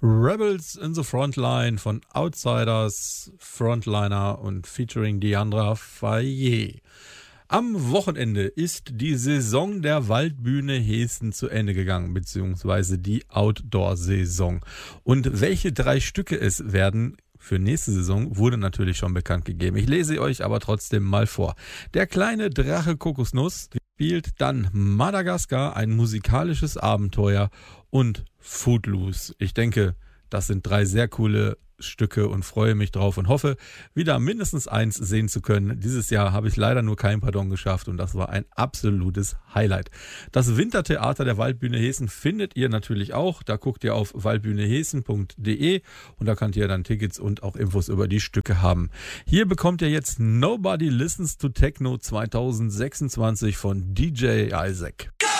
Rebels in the Frontline von Outsiders, Frontliner und featuring Diandra Fayet. Am Wochenende ist die Saison der Waldbühne Heeßen zu Ende gegangen, beziehungsweise die Outdoor-Saison. Und welche 3 Stücke es werden für nächste Saison, wurde natürlich schon bekannt gegeben. Ich lese euch aber trotzdem mal vor. Der kleine Drache Kokosnuss spielt dann Madagaskar, ein musikalisches Abenteuer, und Footloose. Ich denke, das sind 3 sehr coole Stücke und freue mich drauf und hoffe, wieder mindestens eins sehen zu können. Dieses Jahr habe ich leider nur kein Pardon geschafft und das war ein absolutes Highlight. Das Wintertheater der Waldbühne Heeßen findet ihr natürlich auch. Da guckt ihr auf waldbühneheeßen.de und da könnt ihr dann Tickets und auch Infos über die Stücke haben. Hier bekommt ihr jetzt Nobody Listens to Techno 2026 von DJ Isaac.